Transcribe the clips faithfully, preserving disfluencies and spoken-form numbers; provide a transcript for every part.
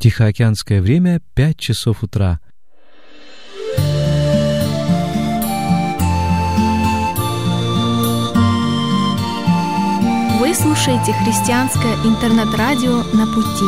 Тихоокеанское время — пять часов утра. Вы слушаете христианское интернет-радио «На пути».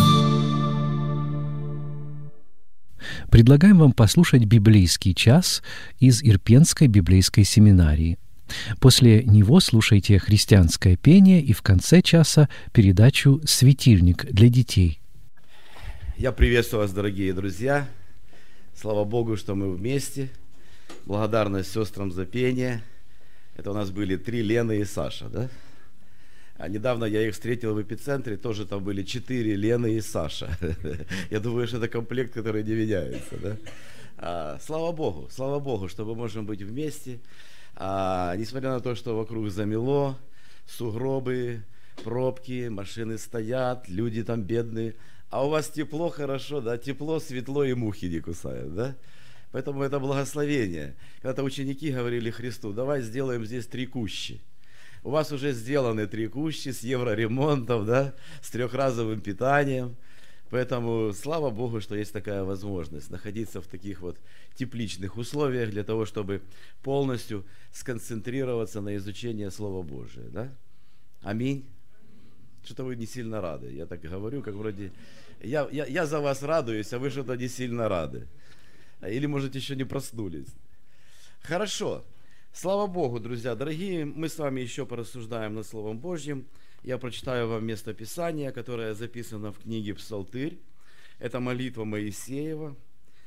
Предлагаем вам послушать библейский час из Ирпенской библейской семинарии. После него слушайте христианское пение и в конце часа передачу «Светильник для детей». Я приветствую вас, дорогие друзья. Слава Богу, что мы вместе. Благодарность сестрам за пение. Это у нас были три Лены и Саша, да? А недавно я их встретил в эпицентре, тоже там были четыре Лены и Саша. Я думаю, что это комплект, который не меняется, да? А, слава Богу, слава Богу, что мы можем быть вместе. А, несмотря на то, что вокруг замело, сугробы, пробки, машины стоят, люди там бедные. А у вас тепло, хорошо, да? Тепло, светло и мухи не кусают, да? Поэтому это благословение. Когда-то ученики говорили Христу: давай сделаем здесь три кущи. У вас уже сделаны три кущи с евроремонтом, да? С трехразовым питанием. Поэтому слава Богу, что есть такая возможность находиться в таких вот тепличных условиях для того, чтобы полностью сконцентрироваться на изучении Слова Божия, да? Аминь. Что-то вы не сильно рады. Я так говорю, как вроде... Я, я, я за вас радуюсь, а вы что-то не сильно рады. Или, может, еще не проснулись. Хорошо. Слава Богу, друзья дорогие. Мы с вами еще порассуждаем над Словом Божьим. Я прочитаю вам место Писания, которое записано в книге «Псалтырь». Это молитва Моисеева.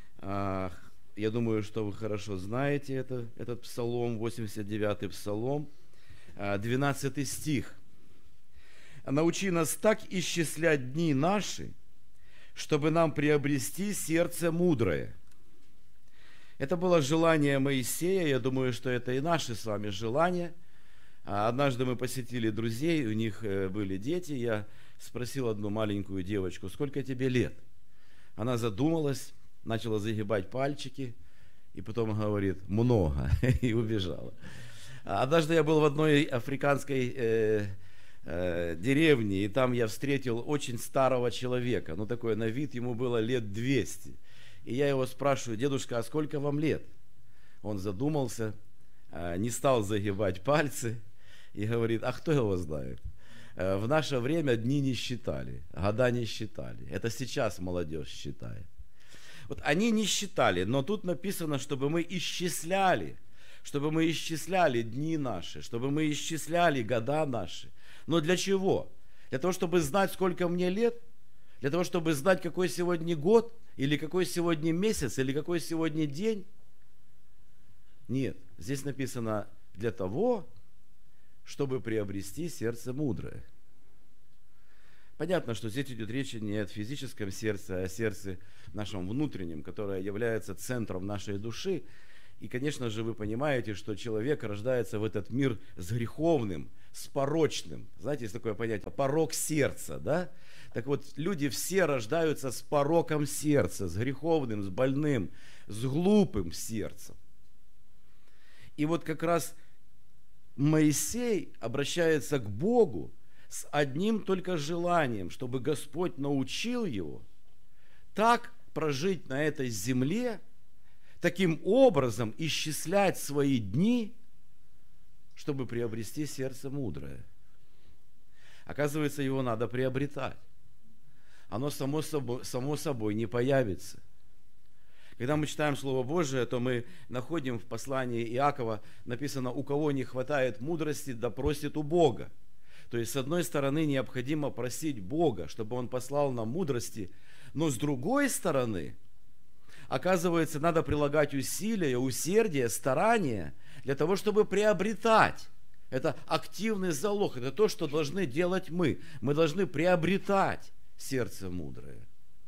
Я думаю, что вы хорошо знаете это, этот псалом, восемьдесят девятый псалом, двенадцатый стих. «Научи нас так исчислять дни наши, чтобы нам приобрести сердце мудрое». Это было желание Моисея, я думаю, что это и наши с вами желания. Однажды мы посетили друзей, у них были дети, я спросил одну маленькую девочку: сколько тебе лет? Она задумалась, начала загибать пальчики, и потом говорит: много, и убежала. Однажды я был в одной африканской э, э, деревне, и там я встретил очень старого человека, ну такой на вид, ему было лет двести. И я его спрашиваю: дедушка, а сколько вам лет? Он задумался, не стал загибать пальцы и говорит: а кто его знает? В наше время дни не считали, года не считали. Это сейчас молодежь считает. Вот они не считали, но тут написано, чтобы мы исчисляли, чтобы мы исчисляли дни наши, чтобы мы исчисляли года наши. Но для чего? Для того, чтобы знать, сколько мне лет? Для того, чтобы знать, какой сегодня год? Или какой сегодня месяц, или какой сегодня день? Нет, здесь написано: для того, чтобы приобрести сердце мудрое. Понятно, что здесь идет речь не о физическом сердце, а о сердце нашем внутреннем, которое является центром нашей души. И, конечно же, вы понимаете, что человек рождается в этот мир с греховным, с порочным. Знаете, есть такое понятие — порок сердца, да? Так вот, люди все рождаются с пороком сердца, с греховным, с больным, с глупым сердцем. И вот как раз Моисей обращается к Богу с одним только желанием, чтобы Господь научил его так прожить на этой земле, таким образом исчислять свои дни, чтобы приобрести сердце мудрое. Оказывается, его надо приобретать. Оно само собой, само собой не появится. Когда мы читаем Слово Божие, то мы находим в послании Иакова, написано: у кого не хватает мудрости, да просит у Бога. То есть, с одной стороны, необходимо просить Бога, чтобы Он послал нам мудрости, но с другой стороны, оказывается, надо прилагать усилия, усердие, старания для того, чтобы приобретать. Это активный залог, это то, что должны делать мы. Мы должны приобретать сердце мудрое.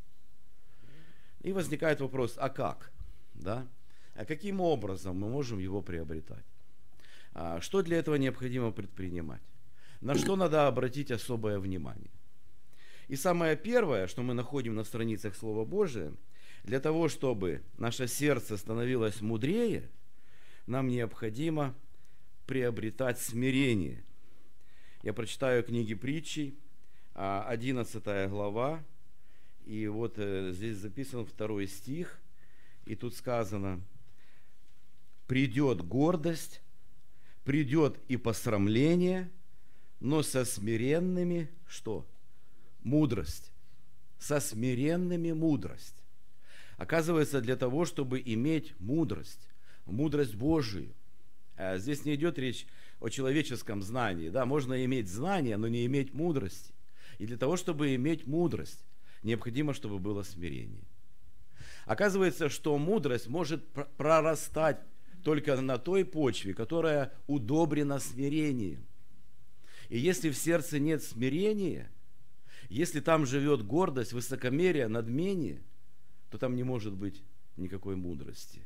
И возникает вопрос: а как? Да? А каким образом мы можем его приобретать? А что для этого необходимо предпринимать? На что надо обратить особое внимание? И самое первое, что мы находим на страницах Слова Божия, для того, чтобы наше сердце становилось мудрее, нам необходимо приобретать смирение. Я прочитаю книги притчей, одиннадцатая глава, И вот э, здесь записан второй стих, и тут сказано: «Придет гордость, придет и посрамление, но со смиренными» что? Мудрость. Со смиренными мудрость. Оказывается, для того, чтобы иметь мудрость, мудрость Божию. Здесь не идет речь о человеческом знании. Да, можно иметь знание, но не иметь мудрости. И для того, чтобы иметь мудрость, необходимо, чтобы было смирение. Оказывается, что мудрость может прорастать только на той почве, которая удобрена смирением. И если в сердце нет смирения, если там живет гордость, высокомерие, надмение, то там не может быть никакой мудрости.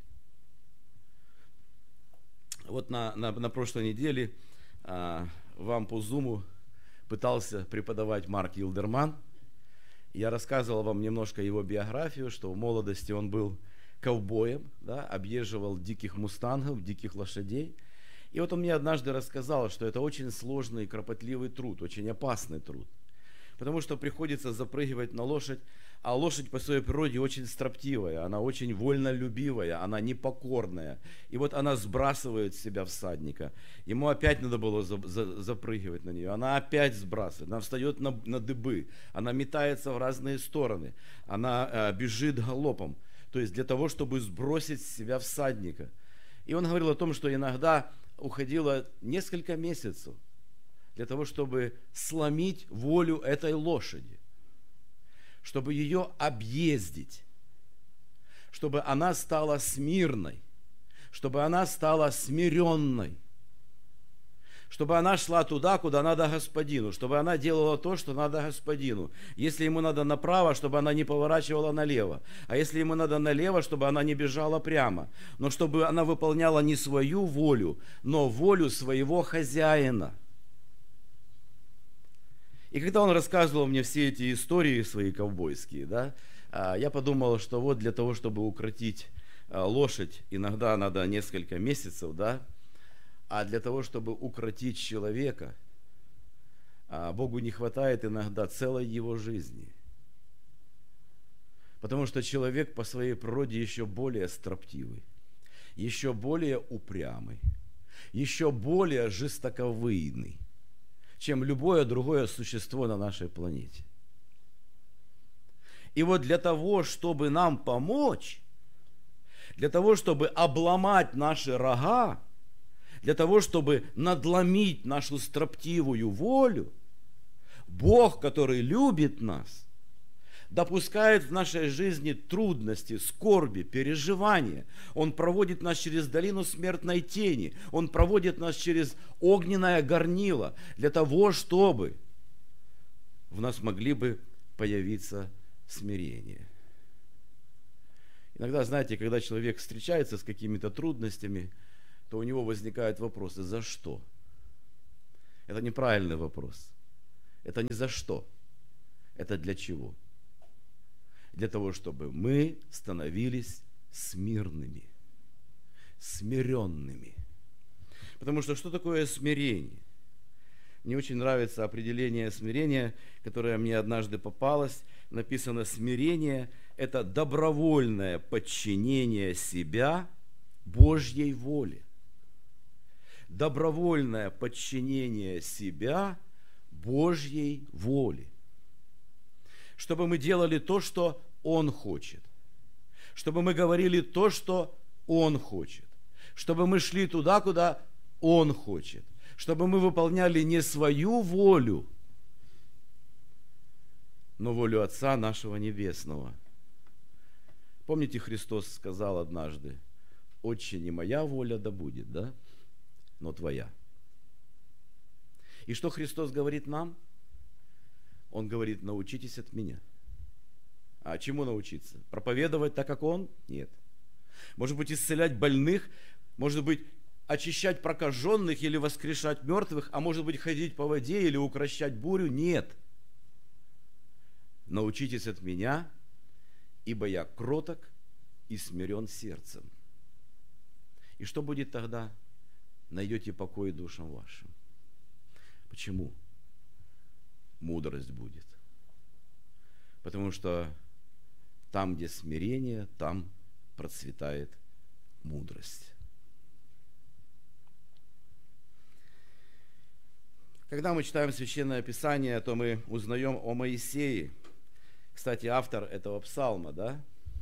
Вот на, на, на прошлой неделе а, вам по Зуму пытался преподавать Марк Йилдерман. Я рассказывал вам немножко его биографию, что в молодости он был ковбоем, да, объезживал диких мустангов, диких лошадей. И вот он мне однажды рассказал, что это очень сложный и кропотливый труд, очень опасный труд. Потому что приходится запрыгивать на лошадь, а лошадь по своей природе очень строптивая, она очень вольнолюбивая, она непокорная. И вот она сбрасывает с себя всадника. Ему опять надо было за, за, запрыгивать на нее, она опять сбрасывает, она встает на, на дыбы, она метается в разные стороны, она э, бежит галопом, то есть для того, чтобы сбросить с себя всадника. И он говорил о том, что иногда уходило несколько месяцев для того, чтобы сломить волю этой лошади, чтобы ее объездить, чтобы она стала смирной, чтобы она стала смиренной, чтобы она шла туда, куда надо господину, чтобы она делала то, что надо господину. Если ему надо направо, чтобы она не поворачивала налево, а если ему надо налево, чтобы она не бежала прямо, но чтобы она выполняла не свою волю, но волю своего хозяина. И когда он рассказывал мне все эти истории свои ковбойские, да, я подумал, что вот для того, чтобы укротить лошадь, иногда надо несколько месяцев, да, а для того, чтобы укротить человека, Богу не хватает иногда целой его жизни. Потому что человек по своей природе еще более строптивый, еще более упрямый, еще более жестоковыйный, чем любое другое существо на нашей планете. И вот для того, чтобы нам помочь, для того, чтобы обломать наши рога, для того, чтобы надломить нашу строптивую волю, Бог, который любит нас, допускает в нашей жизни трудности, скорби, переживания. Он проводит нас через долину смертной тени. Он проводит нас через огненное горнило для того, чтобы в нас могли бы появиться смирение. Иногда, знаете, когда человек встречается с какими-то трудностями, то у него возникают вопросы: за что? Это неправильный вопрос. Это не за что. Это для чего? Для того, чтобы мы становились смирными, смиренными. Потому что что такое смирение? Мне очень нравится определение смирения, которое мне однажды попалось. Написано: смирение – это добровольное подчинение себя Божьей воле. Добровольное подчинение себя Божьей воле. Чтобы мы делали то, что Он хочет. Чтобы мы говорили то, что Он хочет. Чтобы мы шли туда, куда Он хочет. Чтобы мы выполняли не свою волю, но волю Отца нашего Небесного. Помните, Христос сказал однажды: «Отче, не моя воля да будет, да, но Твоя». И что Христос говорит нам? Он говорит: научитесь от меня. А чему научиться? Проповедовать так, как Он? Нет. Может быть, исцелять больных, может быть, очищать прокаженных или воскрешать мертвых, а может быть, ходить по воде или укрощать бурю? Нет. Научитесь от меня, ибо я кроток и смирен сердцем. И что будет тогда? Найдете покой душам вашим. Почему? Мудрость будет. Потому что Там, где смирение, там процветает мудрость. Когда мы читаем Священное Писание, то мы узнаем о Моисее. Кстати, автор этого псалма, да?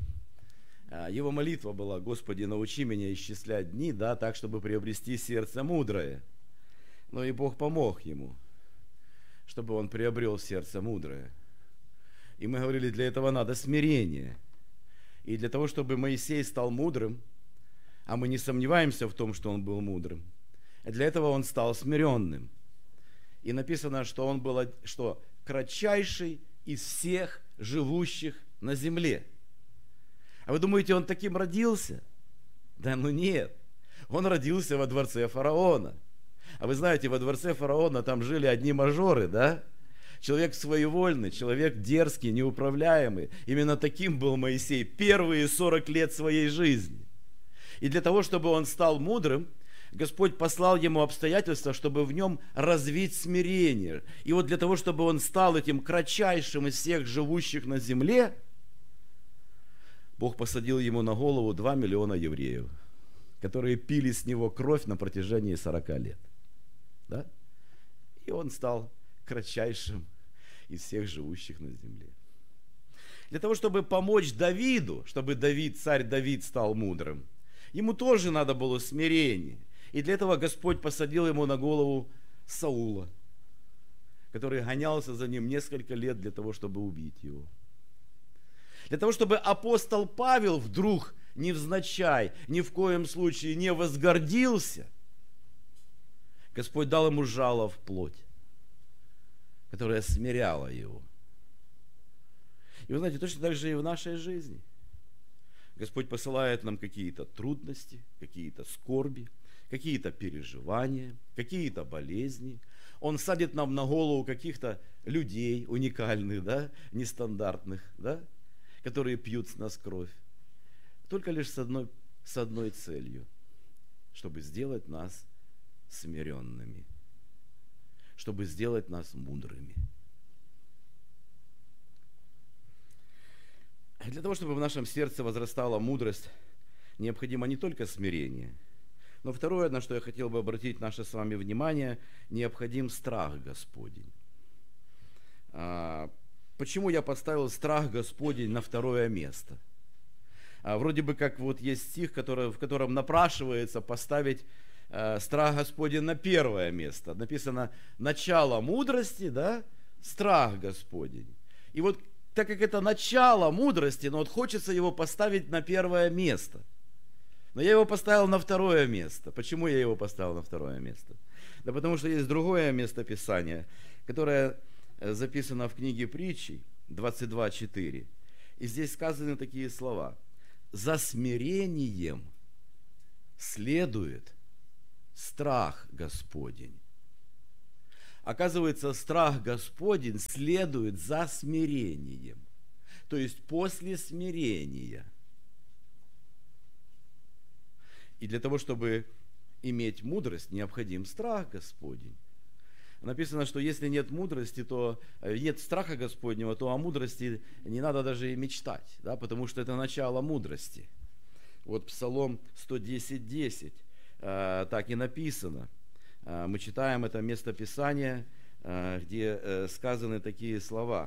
Его молитва была: «Господи, научи меня исчислять дни, да, так, чтобы приобрести сердце мудрое». Но и Бог помог ему, чтобы он приобрел сердце мудрое. И мы говорили, для этого надо смирение. И для того, чтобы Моисей стал мудрым, а мы не сомневаемся в том, что он был мудрым, для этого он стал смиренным. И написано, что он был что? Кратчайший из всех живущих на земле. А вы думаете, он таким родился? Да ну нет. Он родился во дворце фараона. А вы знаете, во дворце фараона там жили одни мажоры, да? Человек своевольный, человек дерзкий, неуправляемый. Именно таким был Моисей первые сорок лет своей жизни. И для того, чтобы он стал мудрым, Господь послал ему обстоятельства, чтобы в нем развить смирение. И вот для того, чтобы он стал этим кратчайшим из всех живущих на земле, Бог посадил ему на голову два миллиона евреев, которые пили с него кровь на протяжении сорока лет. Да? И он стал кратчайшим из всех живущих на земле. Для того, чтобы помочь Давиду, чтобы Давид, царь Давид стал мудрым, ему тоже надо было смирение. И для этого Господь посадил ему на голову Саула, который гонялся за ним несколько лет для того, чтобы убить его. Для того, чтобы апостол Павел вдруг невзначай, ни в коем случае не возгордился, Господь дал ему жало в плоть, которая смиряла его. И вы знаете, точно так же и в нашей жизни. Господь посылает нам какие-то трудности, какие-то скорби, какие-то переживания, какие-то болезни. Он садит нам на голову каких-то людей уникальных, да, нестандартных, да, которые пьют с нас кровь. Только лишь с одной, с одной целью, чтобы сделать нас смиренными, чтобы сделать нас мудрыми. Для того, чтобы в нашем сердце возрастала мудрость, необходимо не только смирение, но второе, на что я хотел бы обратить наше с вами внимание, необходим страх Господень. Почему я поставил страх Господень на второе место? Вроде бы как вот есть стих, который, в котором напрашивается поставить страх Господень на первое место. Написано начало мудрости, да, страх Господень. И вот так как это начало мудрости, но вот хочется его поставить на первое место. Но я его поставил на второе место. Почему я его поставил на второе место? Да потому что есть другое место Писания, которое записано в книге Притчей двадцать два четыре. И здесь сказаны такие слова. За смирением следует страх Господень. Оказывается, страх Господень следует за смирением. То есть после смирения. И для того, чтобы иметь мудрость, необходим страх Господень. Написано, что если нет мудрости, то нет страха Господнего, то о мудрости не надо даже и мечтать, да, потому что это начало мудрости. Вот Псалом сто десять десять, э, так и написано. Э, мы читаем это местописание, э, где э, сказаны такие слова.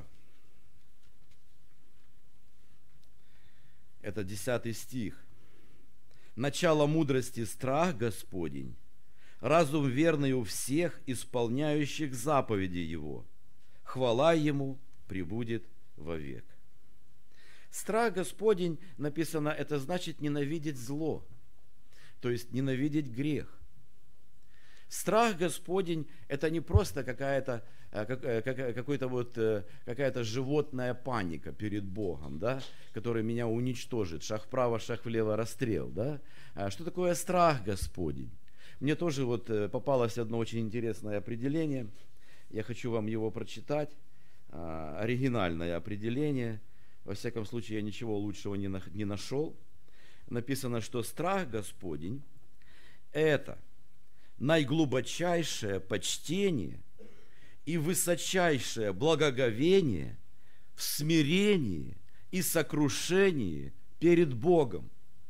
Это десятый стих. «Начало мудрости страх Господень, разум верный у всех, исполняющих заповеди Его. Хвала Ему пребудет вовек». Страх Господень, написано, это значит ненавидеть зло, то есть ненавидеть грех. Страх Господень – это не просто какая-то, какой-то вот, какая-то животная паника перед Богом, да, которая меня уничтожит, шаг вправо, шаг влево, расстрел. Да? Что такое страх Господень? Мне тоже вот попалось одно очень интересное определение, я хочу вам его прочитать, оригинальное определение, во всяком случае я ничего лучшего не нашел. Написано, что страх Господень – это наиглубочайшее почтение и высочайшее благоговение в смирении и сокрушение перед Богом.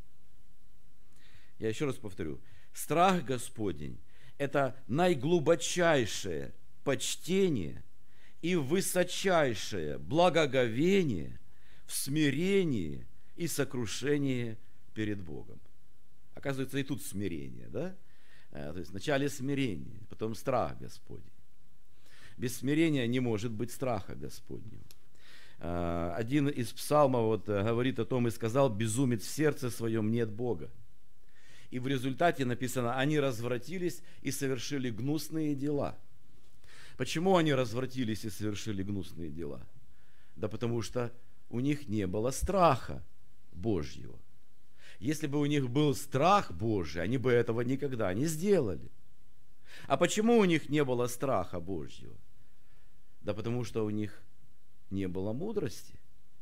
Я еще раз повторю. Страх Господень – это наиглубочайшее почтение и высочайшее благоговение в смирении и сокрушении перед Богом. Оказывается, и тут смирение, да? То есть вначале смирение, потом страх Господень. Без смирения не может быть страха Господнего. Один из псалмов вот говорит о том и сказал: «Безумец в сердце своем, нет Бога». И в результате написано: они развратились и совершили гнусные дела. Почему они развратились и совершили гнусные дела? Да потому что у них не было страха Божьего. Если бы у них был страх Божий, они бы этого никогда не сделали. А почему у них не было страха Божьего? Да потому что у них не было мудрости.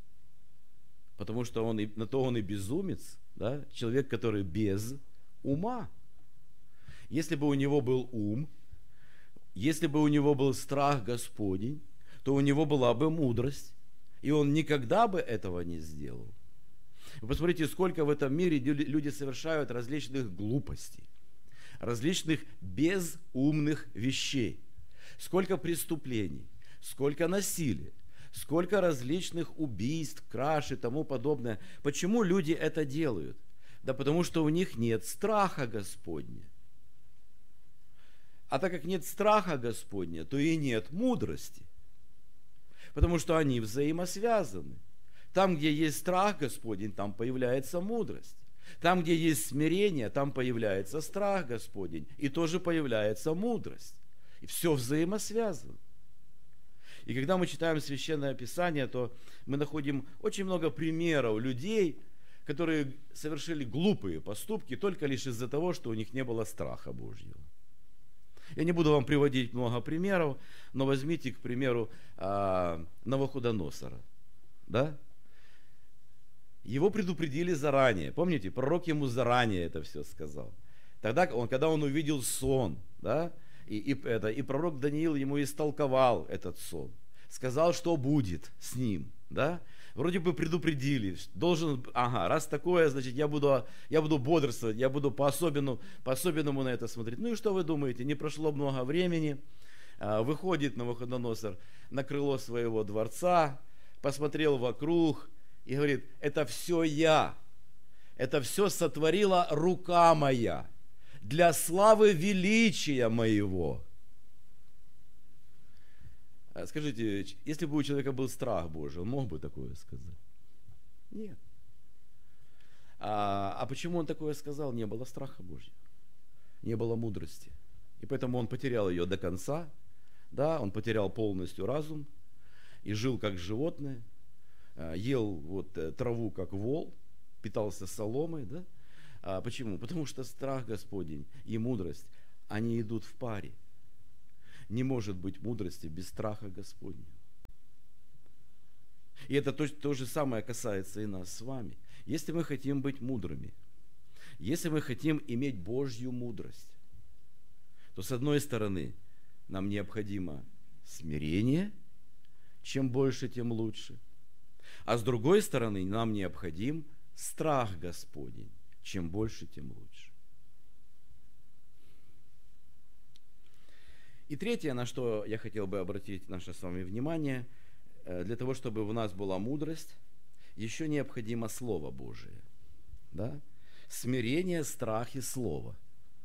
Потому что он и, на то он и безумец, да? Человек, который без ума. Если бы у него был ум, если бы у него был страх Господень, то у него была бы мудрость, и он никогда бы этого не сделал. Вы посмотрите, сколько в этом мире люди совершают различных глупостей, различных безумных вещей, сколько преступлений, сколько насилия, сколько различных убийств, краж и тому подобное. Почему люди это делают? Да потому что у них нет страха Господня. А так как нет страха Господня, то и нет мудрости. Потому что они взаимосвязаны. Там, где есть страх Господень, там появляется мудрость. Там, где есть смирение, там появляется страх Господень. И тоже появляется мудрость. И все взаимосвязано. И когда мы читаем Священное Писание, то мы находим очень много примеров людей, которые совершили глупые поступки только лишь из-за того, что у них не было страха Божьего. Я не буду вам приводить много примеров, но возьмите, к примеру, Навуходоносора. Да? Его предупредили заранее. Помните, пророк ему заранее это все сказал. Тогда, он, когда он увидел сон, да, и, и, это, и пророк Даниил ему истолковал этот сон, сказал, что будет с ним. Да? Вроде бы предупредили, должен, ага, раз такое, значит, я буду, я буду бодрствовать, я буду по-особенному, по-особенному на это смотреть. Ну и что вы думаете, не прошло много времени, выходит Навуходоносор на крыло своего дворца, посмотрел вокруг и говорит: это все я, это все сотворила рука моя для славы величия моего. Скажите, если бы у человека был страх Божий, он мог бы такое сказать? Нет. А, а почему он такое сказал? Не было страха Божьего, не было мудрости. И поэтому он потерял ее до конца, да, он потерял полностью разум и жил как животное, ел вот траву как вол, питался соломой, да? А почему? Потому что страх Господень и мудрость, они идут в паре. Не может быть мудрости без страха Господня. И это то, то же самое касается и нас с вами. Если мы хотим быть мудрыми, если мы хотим иметь Божью мудрость, то с одной стороны нам необходимо смирение, чем больше, тем лучше. А с другой стороны нам необходим страх Господень, чем больше, тем лучше. И третье, на что я хотел бы обратить наше с вами внимание, для того, чтобы в нас была мудрость, еще необходимо Слово Божие. Да? Смирение, страх и Слово.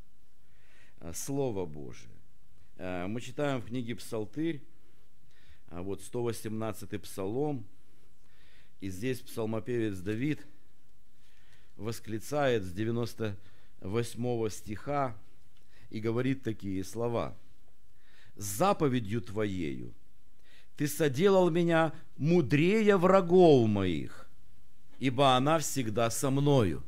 Слово Божие. Мы читаем в книге Псалтырь, вот сто восемнадцатый Псалом, и здесь псалмопевец Давид восклицает с девяносто восьмого стиха и говорит такие слова: «С заповедью Твоею Ты соделал меня мудрее врагов моих, ибо она всегда со мною.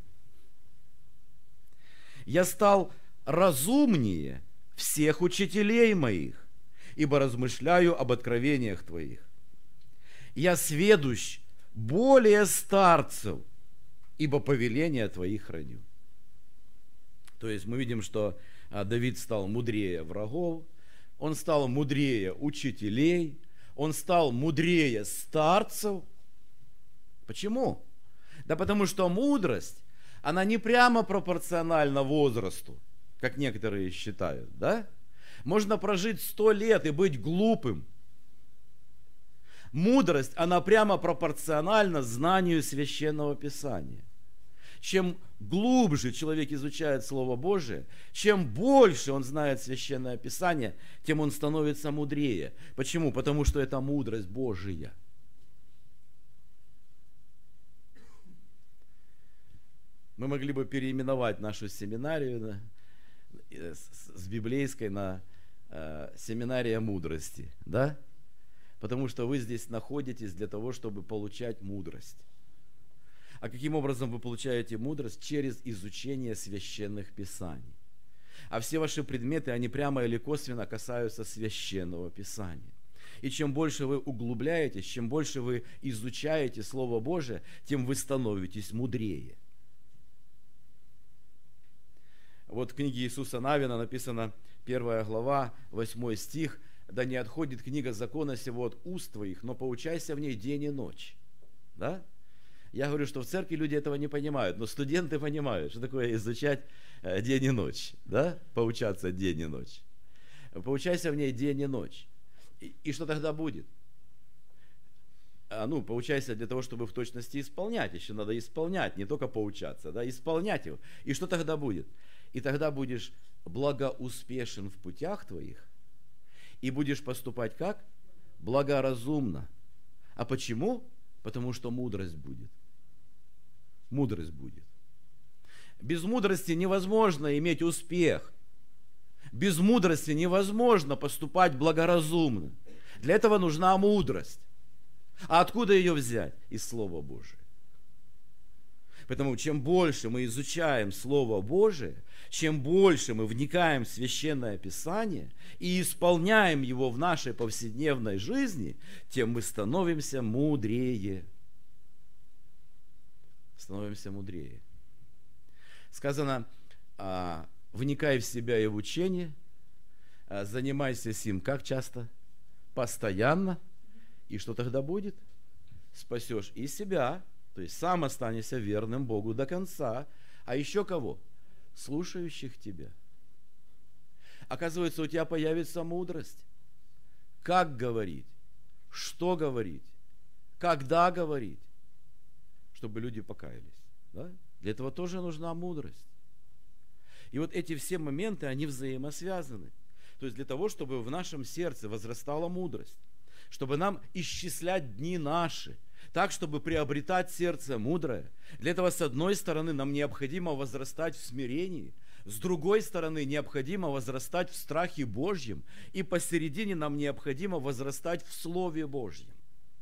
Я стал разумнее всех учителей моих, ибо размышляю об откровениях Твоих. Я сведущ более старцев, ибо повеления Твои храню». То есть мы видим, что Давид стал мудрее врагов, он стал мудрее учителей, он стал мудрее старцев. Почему? Да потому что мудрость, она не прямо пропорциональна возрасту, как некоторые считают, да? Можно прожить сто лет и быть глупым. Мудрость, она прямо пропорциональна знанию Священного Писания. Чем глубже человек изучает Слово Божие, чем больше он знает Священное Писание, тем он становится мудрее. Почему? Потому что это мудрость Божия. Мы могли бы переименовать нашу семинарию с библейской на э, семинария мудрости, да? Потому что вы здесь находитесь для того, чтобы получать мудрость. А каким образом вы получаете мудрость? Через изучение священных писаний. А все ваши предметы, они прямо или косвенно касаются священного писания. И чем больше вы углубляетесь, чем больше вы изучаете Слово Божие, тем вы становитесь мудрее. Вот в книге Иисуса Навина написано, первая глава, восьмой стих: «Да не отходит книга закона сего от уст твоих, но поучайся в ней день и ночь». Да? Я говорю, что в церкви люди этого не понимают, но студенты понимают, что такое изучать день и ночь, да? Поучаться день и ночь. Поучайся в ней день и ночь. И, и что тогда будет? А, ну, поучайся для того, чтобы в точности исполнять. Еще надо исполнять, не только поучаться, да, исполнять его. И что тогда будет? И тогда будешь благоуспешен в путях твоих, и будешь поступать как? Благоразумно. А почему? Потому что мудрость будет. Мудрость будет. Без мудрости невозможно иметь успех. Без мудрости невозможно поступать благоразумно. Для этого нужна мудрость. А откуда ее взять? Из Слова Божия. Поэтому чем больше мы изучаем Слово Божие, чем больше мы вникаем в Священное Писание и исполняем его в нашей повседневной жизни, тем мы становимся мудрее. Становимся мудрее. Сказано, вникай в себя и в учение, занимайся сим как часто? Постоянно. И что тогда будет? Спасешь и себя, то есть сам останешься верным Богу до конца, а еще кого? Слушающих тебя. Оказывается, у тебя появится мудрость. Как говорить? Что говорить? Когда говорить? Чтобы люди покаялись. Да? Для этого тоже нужна мудрость. И вот эти все моменты, они взаимосвязаны. То есть для того, чтобы в нашем сердце возрастала мудрость, чтобы нам исчислять дни наши, так, чтобы приобретать сердце мудрое. Для этого, с одной стороны, нам необходимо возрастать в смирении, с другой стороны, необходимо возрастать в страхе Божьем, и посередине нам необходимо возрастать в Слове Божьем.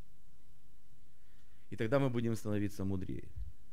И тогда мы будем становиться мудрее.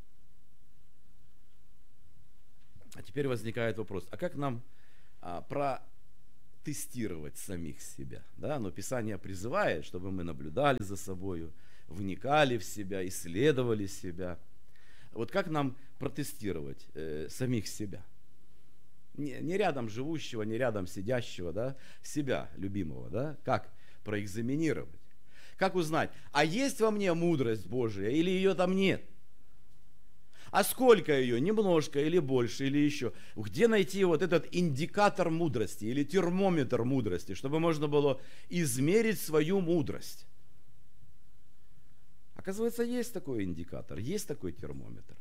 А теперь возникает вопрос, а как нам а, протестировать самих себя? Да? Но Писание призывает, чтобы мы наблюдали за собою, вникали в себя, исследовали себя. Вот как нам протестировать э, самих себя? Не, не рядом живущего, не рядом сидящего, да? Себя, любимого, да? Как проэкзаменировать? Как узнать, а есть во мне мудрость Божия или ее там нет? А сколько ее? Немножко или больше, или еще? Где найти вот этот индикатор мудрости или термометр мудрости, чтобы можно было измерить свою мудрость? Оказывается, есть такой индикатор, есть такой термометр.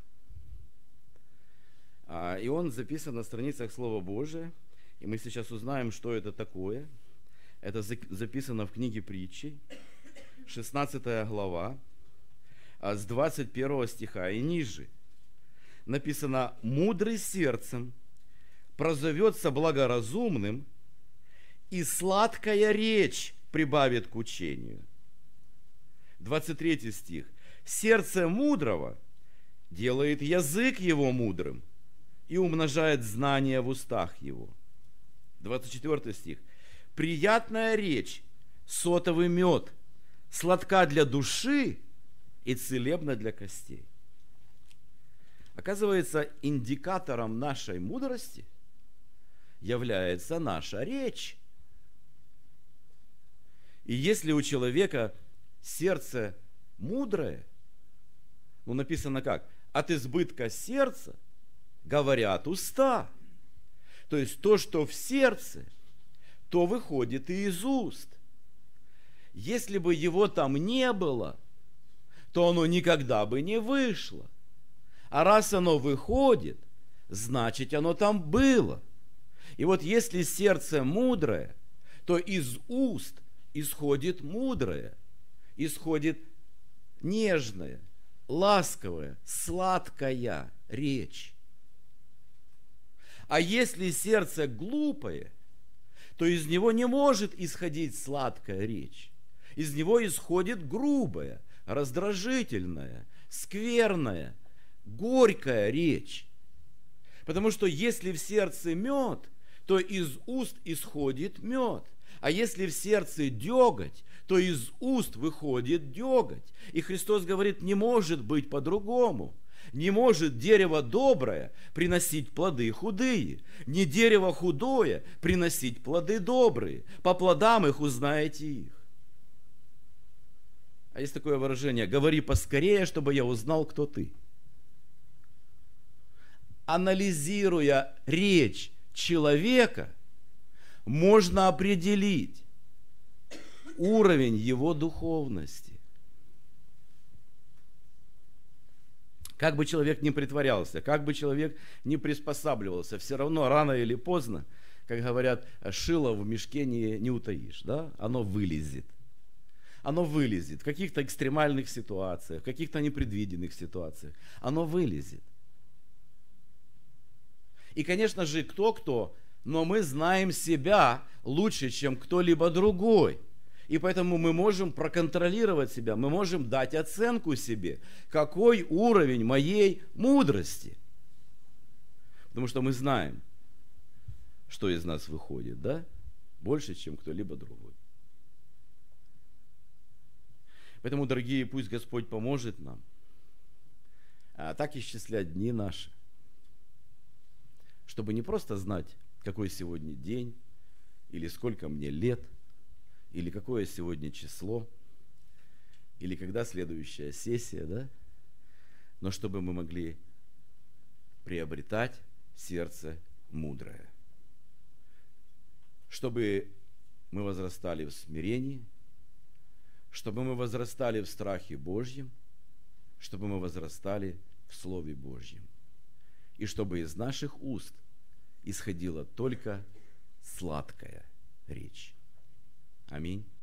И он записан на страницах Слова Божия. И мы сейчас узнаем, что это такое. Это записано в книге Притчей, шестнадцатая глава, с двадцать первого стиха и ниже. Написано: «Мудрый сердцем прозовется благоразумным, и сладкая речь прибавит к учению». двадцать третий стих. «Сердце мудрого делает язык его мудрым и умножает знания в устах его». двадцать четвёртый стих. «Приятная речь, сотовый мед, сладка для души и целебна для костей». Оказывается, индикатором нашей мудрости является наша речь. И если у человека сердце мудрое, Ну, написано как? От избытка сердца говорят уста. То есть то, что в сердце, то выходит и из уст. Если бы его там не было, то оно никогда бы не вышло. А раз оно выходит, значит оно там было. И вот если сердце мудрое, то из уст исходит мудрое, исходит нежная, ласковая, сладкая речь. А если сердце глупое, то из него не может исходить сладкая речь. Из него исходит грубая, раздражительная, скверная, горькая речь. Потому что если в сердце мед, то из уст исходит мед. А если в сердце деготь, то из уст выходит деготь. И Христос говорит, не может быть по-другому. Не может дерево доброе приносить плоды худые, не дерево худое приносить плоды добрые. По плодам их узнаете их. А есть такое выражение, говори поскорее, чтобы я узнал, кто ты. Анализируя речь человека, можно определить уровень его духовности. Как бы человек ни притворялся, как бы человек ни приспосабливался, все равно рано или поздно, как говорят, шило в мешке не, не утаишь, да? Оно вылезет. Оно вылезет в каких-то экстремальных ситуациях, в каких-то непредвиденных ситуациях. Оно вылезет. И, конечно же, кто-кто, но мы знаем себя лучше, чем кто-либо другой. И поэтому мы можем проконтролировать себя, мы можем дать оценку себе, какой уровень моей мудрости. Потому что мы знаем, что из нас выходит, да? Больше, чем кто-либо другой. Поэтому, дорогие, пусть Господь поможет нам а так исчислять дни наши, чтобы не просто знать, какой сегодня день, или сколько мне лет, или какое сегодня число, или когда следующая сессия, да? Но чтобы мы могли приобретать сердце мудрое. Чтобы мы возрастали в смирении, чтобы мы возрастали в страхе Божьем, чтобы мы возрастали в Слове Божьем. И чтобы из наших уст исходила только сладкая речь. Аминь.